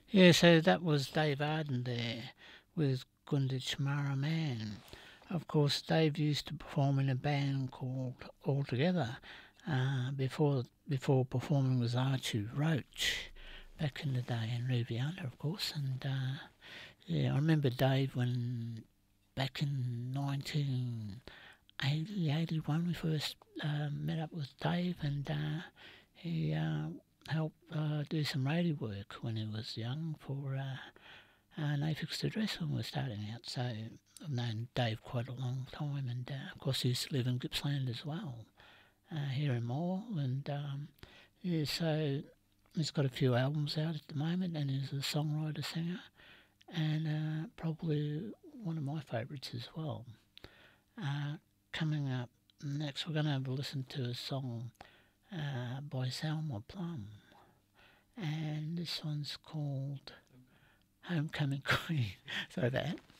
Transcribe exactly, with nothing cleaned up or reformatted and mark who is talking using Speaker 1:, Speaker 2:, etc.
Speaker 1: Yeah, so that was Dave Arden there with Gunditch Mara Man. Of course, Dave used to perform in a band called All Together uh, before before performing with Archie Roach back in the day in Riviana, of course. And uh, yeah, I remember Dave when back in nineteen eighty, eighty-one we first uh, met up with Dave, and uh, he uh, helped uh, do some radio work when he was young for uh, uh, No Fixed Address when we were starting out. So I've known Dave quite a long time, and uh, of course he used to live in Gippsland as well, uh, here in Morwell, and um, yeah, so he's got a few albums out at the moment, and he's a songwriter singer, and uh, probably one of my favourites as well. Uh, Coming up next, we're going to have a listen to a song uh, by Selma Plum, and this one's called Homecoming Queen. So that.